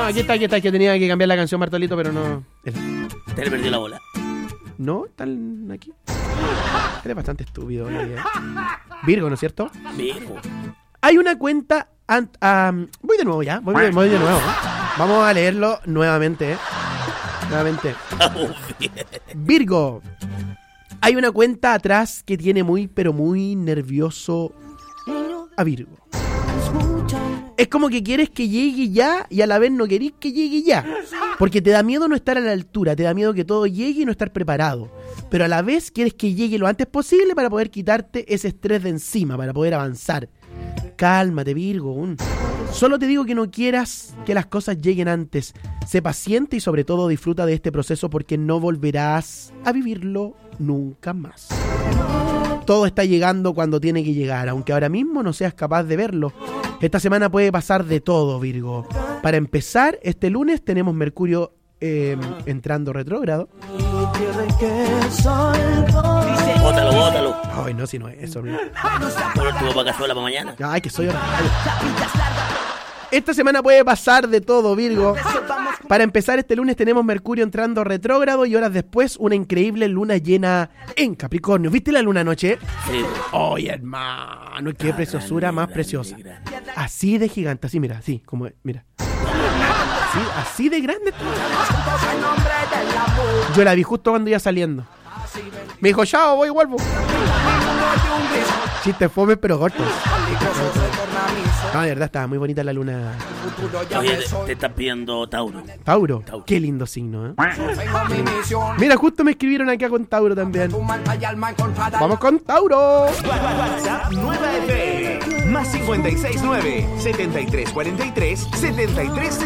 aquí está, que tenía que cambiar la canción Bartolito, pero no. Te le perdió la bola. No, están aquí. Eres bastante estúpido, ¿no? Virgo, ¿no es cierto? Virgo. Hay una cuenta. Voy de nuevo ya. Voy de nuevo. Vamos a leerlo nuevamente, Nuevamente. Virgo. Hay una cuenta atrás que tiene muy, pero muy nervioso a Virgo. Es como que quieres que llegue ya y a la vez no querís que llegue ya. Porque te da miedo no estar a la altura, te da miedo que todo llegue y no estar preparado. Pero a la vez quieres que llegue lo antes posible para poder quitarte ese estrés de encima, para poder avanzar. Cálmate, Virgo. Solo te digo que no quieras que las cosas lleguen antes. Sé paciente y sobre todo disfruta de este proceso porque no volverás a vivirlo nunca más. Todo está llegando cuando tiene que llegar, aunque ahora mismo no seas capaz de verlo. Esta semana puede pasar de todo, Virgo. Para empezar, este lunes tenemos Mercurio entrando retrógrado. Bótalo. Ay, no, si no es eso. Bueno, tuvo para cazuela para mañana. Ay, que soy ordinario. Esta semana puede pasar de todo, Virgo. Para empezar, este lunes tenemos Mercurio entrando retrógrado y horas después una increíble luna llena en Capricornio. ¿Viste la luna anoche? Sí. Ay, hermano, qué preciosura más preciosa. Así de gigante, así, mira, así, como, mira. Sí, así de grande. Yo la vi justo cuando iba saliendo. Me dijo, chao, voy y vuelvo. Chiste fome, pero corto. No, de verdad, estaba muy bonita la luna. Oye, te estás pidiendo Tauro. Tauro, qué lindo signo, ¿eh? Mira, justo me escribieron acá con Tauro también. Vamos con Tauro. WhatsApp 9 más 569 7343 73